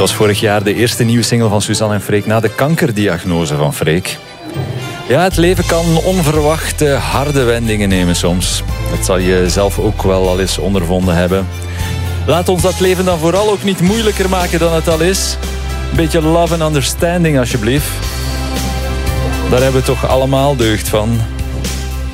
was vorig jaar de eerste nieuwe single van Suzanne en Freek na de kankerdiagnose van Freek. Ja, het leven kan onverwachte harde wendingen nemen soms. Dat zal je zelf ook wel al eens ondervonden hebben. Laat ons dat leven dan vooral ook niet moeilijker maken dan het al is. Een beetje love and understanding alsjeblieft. Daar hebben we toch allemaal deugd van.